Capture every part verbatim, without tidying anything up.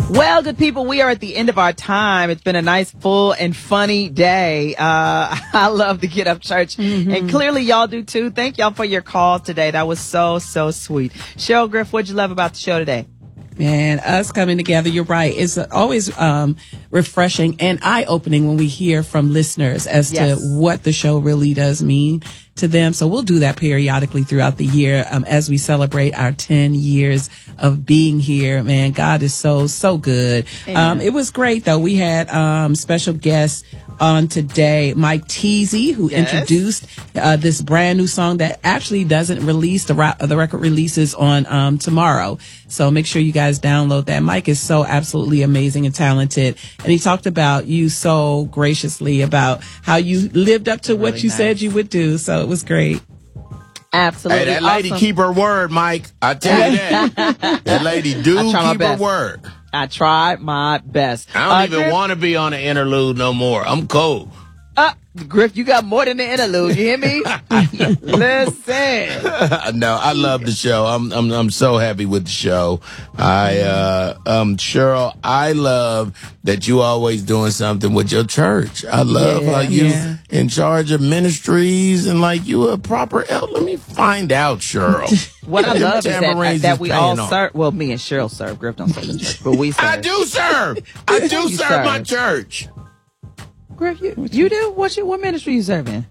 Well, good people, we are at the end of our time. It's been a nice, full, and funny day. Uh, I love the Get Up Church, mm-hmm. and clearly y'all do too. Thank y'all for your call today. That was so, so sweet. Cheryl Griff, what'd you love about the show today? Man, us coming together, you're right. It's always um, refreshing and eye-opening when we hear from listeners as yes. to what the show really does mean to them. So we'll do that periodically throughout the year um, as we celebrate our ten years of being here. Man, God is so, so good. Um, it was great, though. We had um, special guests on today, Mike Teasy, who yes. introduced uh, this brand new song that actually doesn't release, the, ra- the record releases on um, tomorrow. So make sure you guys download that. Mike is so absolutely amazing and talented. And he talked about you so graciously about how you lived up to really what you nice. said you would do. So it was great. Absolutely. Hey, that awesome. lady keep her word, Mike. I tell you that. That lady do keep her word. I tried my best. I don't uh, even want to be on the interlude no more. I'm cold. Uh, Griff, you got more than the interlude. You hear me? Listen. No, I love the show. I'm I'm I'm so happy with the show. I uh um Cheryl, I love that you always doing something with your church. I love yeah, how you yeah. in charge of ministries and like you a proper elder. Let me find out, Cheryl. What I love is that, that we all serve. Well, me and Cheryl serve. Griff don't serve the church, but we serve. I do serve. I do serve, serve my church. Griff, you, you do? What, you, what ministry you serving?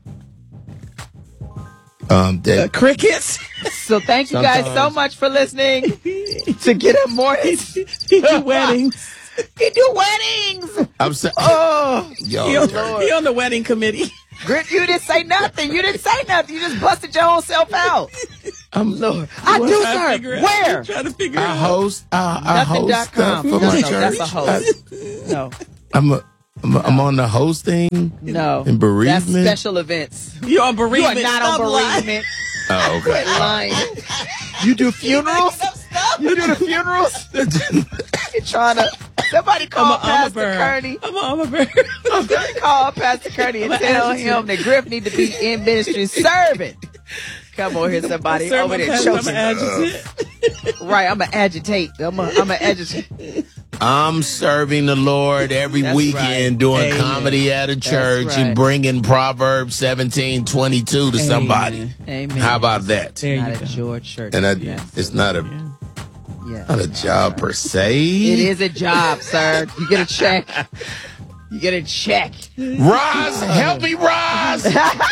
Um, uh, crickets. So thank you Sometimes. guys so much for listening to Get Up Mornings. He do weddings. He do weddings. I'm sorry. Oh, Yo, he, on, he on the wedding committee. Griff, you didn't say nothing. You didn't say nothing. You just busted your own self out. I'm Lord. I do, sir. Where? I'm trying to figure I out. host. Uh, I host stuff for no, my no, church. That's a host. No. I'm a. I'm, no. I'm on the hosting. No. And bereavement. That's special events. You're on bereavement. You are not on bereavement. Oh, okay. Quit lying. You do funerals? You do the funerals? You're trying to. Somebody call Pastor Kearney. I'm on a bird. Somebody call Pastor Kearney and tell him that Griff need to be in ministry serving. Come on here, somebody over there choking. Uh, right, I'm gonna agitate. I'm gonna I'm agitate. I'm serving the Lord every That's weekend right. doing Amen. comedy at a church right. and bringing Proverbs seventeen twenty-two to Amen. somebody. Amen. How about that? There not a George church. And I, yes. it's not a yes. not a job per se. It is a job, sir. You get a check. You get a check. Roz, help me, Roz.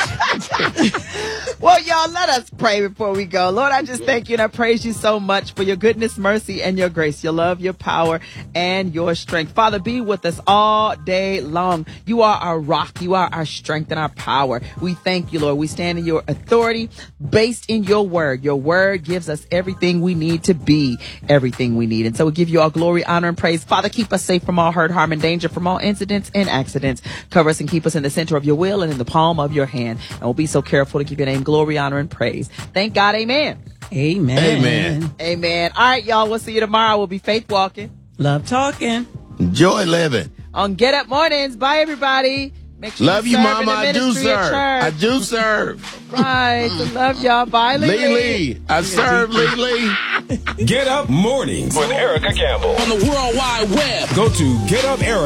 Well, y'all, let us pray before we go. Lord, I just thank you and I praise you so much for your goodness, mercy, and your grace, your love, your power, and your strength. Father, be with us all day long. You are our rock. You are our strength and our power. We thank you, Lord. We stand in your authority based in your word. Your word gives us everything we need to be everything we need. And so we give you all glory, honor, and praise. Father, keep us safe from all hurt, harm, and danger, from all incidents and accidents. Cover us and keep us in the center of your will and in the palm of your hand. And we'll be so careful to give your name glory, honor, and praise. Thank God. Amen. Amen. Amen. Amen. All right, y'all. We'll see you tomorrow. We'll be faith walking. Love talking. Enjoy living. On Get Up Mornings. Bye, everybody. Make sure love you, you, serve Mama. I do serve. I do serve. Right. So love y'all. Bye, Lee. Lee Lee. I serve Lee Lee. Get Up Mornings with Erica Campbell. On the World Wide Web, go to Get Up Erica.